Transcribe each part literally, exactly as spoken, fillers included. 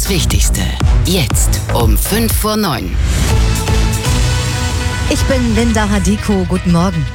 Das Wichtigste, jetzt um fünf vor neun. Ich bin Linda Hadiko, guten Morgen.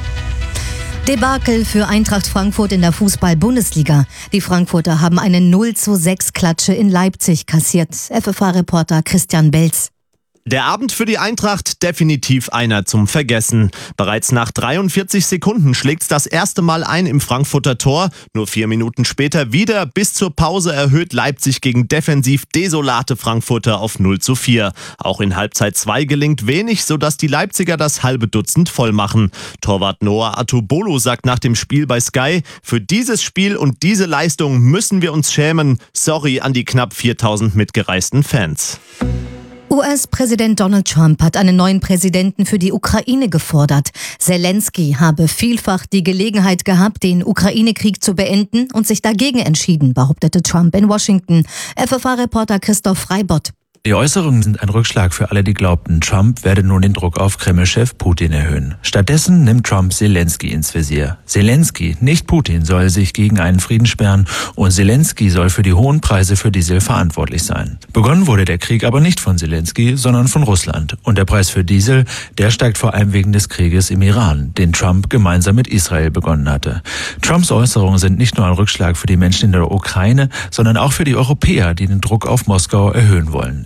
Debakel für Eintracht Frankfurt in der Fußball-Bundesliga. Die Frankfurter haben eine null zu sechs Klatsche in Leipzig kassiert. F F H-Reporter Christian Belz. Der Abend für die Eintracht definitiv einer zum Vergessen. Bereits nach dreiundvierzig Sekunden schlägt's das erste Mal ein im Frankfurter Tor. Nur vier Minuten später wieder. Bis zur Pause erhöht Leipzig gegen defensiv desolate Frankfurter auf null zu vier. Auch in Halbzeit zwei gelingt wenig, sodass die Leipziger das halbe Dutzend voll machen. Torwart Noah Atubolo sagt nach dem Spiel bei Sky: Für dieses Spiel und diese Leistung müssen wir uns schämen. Sorry an die knapp viertausend mitgereisten Fans. U S-Präsident Donald Trump hat einen neuen Präsidenten für die Ukraine gefordert. Zelensky habe vielfach die Gelegenheit gehabt, den Ukraine-Krieg zu beenden und sich dagegen entschieden, behauptete Trump in Washington. F F H-Reporter Christoph Freibott. Die Äußerungen sind ein Rückschlag für alle, die glaubten, Trump werde nun den Druck auf Kreml-Chef Putin erhöhen. Stattdessen nimmt Trump Zelensky ins Visier. Zelensky, nicht Putin, soll sich gegen einen Frieden sperren und Zelensky soll für die hohen Preise für Diesel verantwortlich sein. Begonnen wurde der Krieg aber nicht von Zelensky, sondern von Russland. Und der Preis für Diesel, der steigt vor allem wegen des Krieges im Iran, den Trump gemeinsam mit Israel begonnen hatte. Trumps Äußerungen sind nicht nur ein Rückschlag für die Menschen in der Ukraine, sondern auch für die Europäer, die den Druck auf Moskau erhöhen wollen.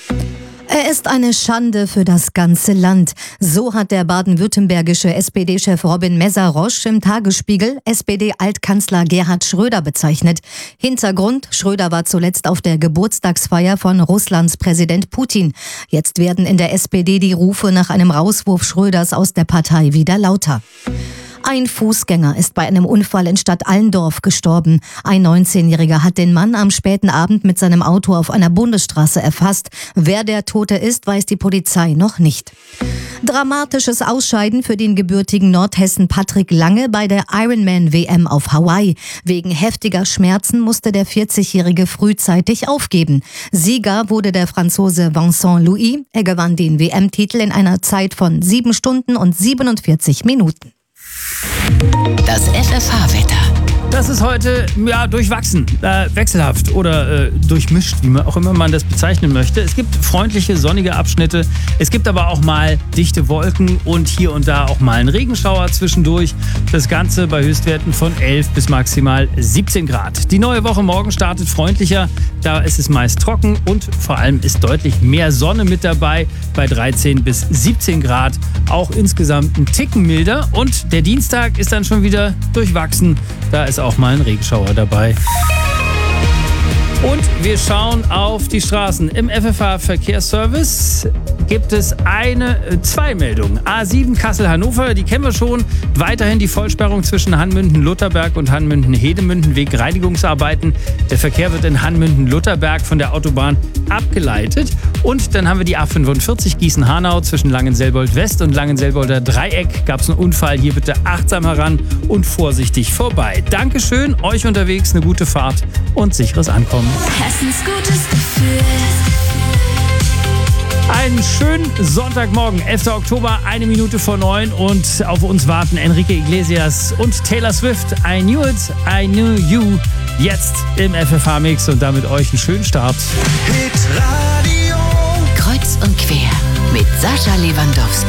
Er ist eine Schande für das ganze Land. So hat der baden-württembergische S P D-Chef Robin Meszaros im Tagesspiegel S P D-Altkanzler Gerhard Schröder bezeichnet. Hintergrund: Schröder war zuletzt auf der Geburtstagsfeier von Russlands Präsident Putin. Jetzt werden in der S P D die Rufe nach einem Rauswurf Schröders aus der Partei wieder lauter. Ein Fußgänger ist bei einem Unfall in Stadt Allendorf gestorben. Ein neunzehnjähriger hat den Mann am späten Abend mit seinem Auto auf einer Bundesstraße erfasst. Wer der Tote ist, weiß die Polizei noch nicht. Dramatisches Ausscheiden für den gebürtigen Nordhessen Patrick Lange bei der Ironman-W M auf Hawaii. Wegen heftiger Schmerzen musste der vierzigjährige frühzeitig aufgeben. Sieger wurde der Franzose Vincent Louis. Er gewann den W M-Titel in einer Zeit von sieben Stunden und siebenundvierzig Minuten. Das F F H-Wetter. Das ist heute ja durchwachsen, äh, wechselhaft oder äh, durchmischt, wie man auch immer man das bezeichnen möchte. Es gibt freundliche, sonnige Abschnitte. Es gibt aber auch mal dichte Wolken und hier und da auch mal einen Regenschauer zwischendurch. Das Ganze bei Höchstwerten von elf bis maximal siebzehn Grad. Die neue Woche morgen startet freundlicher. Da ist es meist trocken und vor allem ist deutlich mehr Sonne mit dabei bei dreizehn bis siebzehn Grad. Auch insgesamt ein Ticken milder. Und der Dienstag ist dann schon wieder durchwachsen. Da ist auch mal ein Regenschauer dabei. Und wir schauen auf die Straßen. Im F F H-Verkehrsservice gibt es eine, zwei Meldungen. A sieben Kassel-Hannover, die kennen wir schon. Weiterhin die Vollsperrung zwischen Hanmünden-Lutherberg und Hanmünden-Hedemünden wegen Reinigungsarbeiten. Der Verkehr wird in Hanmünden-Lutherberg von der Autobahn abgeleitet. Und dann haben wir die A fünfundvierzig Gießen-Hanau zwischen Langenselbold-West und Langenselbolder Dreieck. Gab es einen Unfall. Hier bitte achtsam heran und vorsichtig vorbei. Dankeschön, euch unterwegs eine gute Fahrt und sicheres Ankommen. Hessens gutes Gefühl. Einen schönen Sonntagmorgen, elfter Oktober, eine Minute vor neun und auf uns warten Enrique Iglesias und Taylor Swift. I knew it, I knew you. Jetzt im F F H-Mix und damit euch einen schönen Start. Kreuz und quer mit Sascha Lewandowski.